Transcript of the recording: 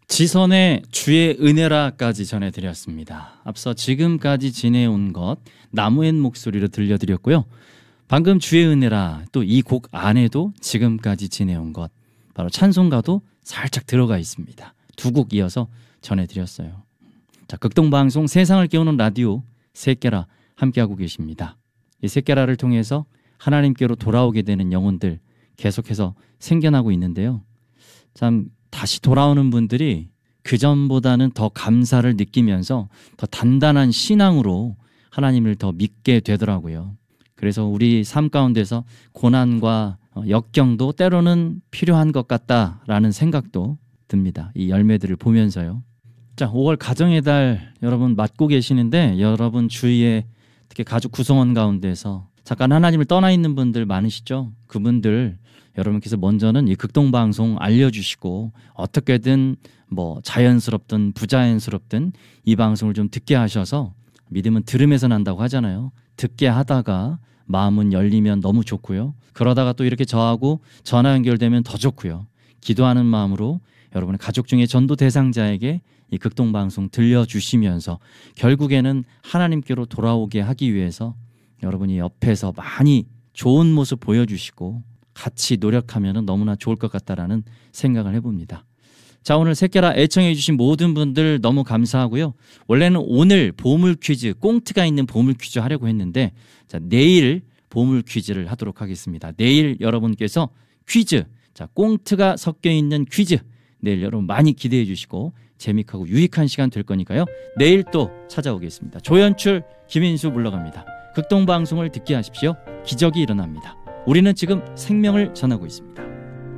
지선의 주의 은혜라까지 전해드렸습니다. 앞서 지금까지 지내온 것 나무의 목소리로 들려드렸고요. 방금 주의 은혜라 또 이 곡 안에도 지금까지 지내온 것 바로 찬송가도 살짝 들어가 있습니다. 두 곡 이어서 전해드렸어요. 자, 극동방송 세상을 깨우는 라디오 새깨라 함께하고 계십니다. 이 새깨라를 통해서 하나님께로 돌아오게 되는 영혼들 계속해서 생겨나고 있는데요. 참 다시 돌아오는 분들이 그전보다는 더 감사를 느끼면서 더 단단한 신앙으로 하나님을 더 믿게 되더라고요. 그래서 우리 삶 가운데서 고난과 역경도 때로는 필요한 것 같다라는 생각도 듭니다. 이 열매들을 보면서요. 자, 5월 가정의 달 여러분 맞고 계시는데 여러분 주위에 특히 가족 구성원 가운데서 잠깐 하나님을 떠나 있는 분들 많으시죠? 그분들 여러분께서 먼저는 이 극동방송 알려주시고 어떻게든 뭐 자연스럽든 부자연스럽든 이 방송을 좀 듣게 하셔서 믿음은 들음에서 난다고 하잖아요. 듣게 하다가 마음은 열리면 너무 좋고요. 그러다가 또 이렇게 저하고 전화 연결되면 더 좋고요. 기도하는 마음으로 여러분의 가족 중에 전도 대상자에게 이 극동방송 들려주시면서 결국에는 하나님께로 돌아오게 하기 위해서 여러분이 옆에서 많이 좋은 모습 보여주시고 같이 노력하면 너무나 좋을 것 같다라는 생각을 해봅니다. 자, 오늘 새깨라 애청해 주신 모든 분들 너무 감사하고요. 원래는 오늘 보물 퀴즈, 꽁트가 있는 보물 퀴즈 하려고 했는데 자, 내일 보물 퀴즈를 하도록 하겠습니다. 내일 여러분께서 퀴즈, 자, 꽁트가 섞여 있는 퀴즈 내일 여러분 많이 기대해 주시고 재미있고 유익한 시간 될 거니까요. 내일 또 찾아오겠습니다. 조연출 김인수 물러갑니다. 극동방송을 듣게 하십시오. 기적이 일어납니다. 우리는 지금 생명을 전하고 있습니다.